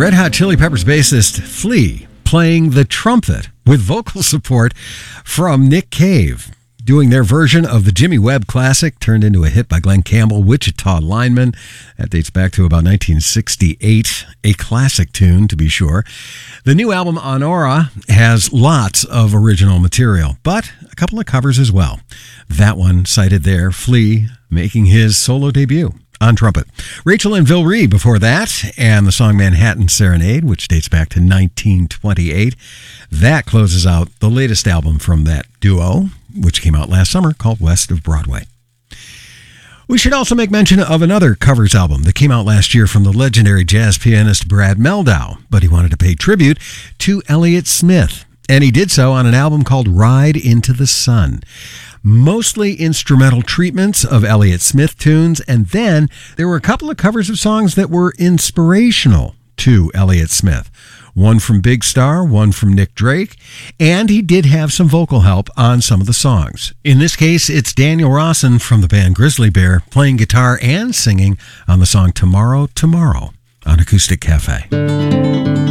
Red Hot Chili Peppers bassist Flea playing the trumpet with vocal support from Nick Cave, doing their version of the Jimmy Webb classic turned into a hit by Glenn Campbell, Wichita Lineman. That dates back to about 1968, a classic tune to be sure. The new album Honora has lots of original material, but a couple of covers as well. That one cited there, Flea making his solo debut on trumpet. Rachel and Vilree before that, and the song Manhattan Serenade, which dates back to 1928. That closes out the latest album from that duo, which came out last summer, called West of Broadway. We should also make mention of another covers album that came out last year from the legendary jazz pianist Brad Mehldau, but he wanted to pay tribute to Elliott Smith, and he did so on an album called Ride into the Sun. Mostly instrumental treatments of Elliott Smith tunes, and then there were a couple of covers of songs that were inspirational to Elliott Smith. One from Big Star, one from Nick Drake, and he did have some vocal help on some of the songs. In this case, it's Daniel Rawson from the band Grizzly Bear playing guitar and singing on the song Tomorrow, Tomorrow on Acoustic Cafe.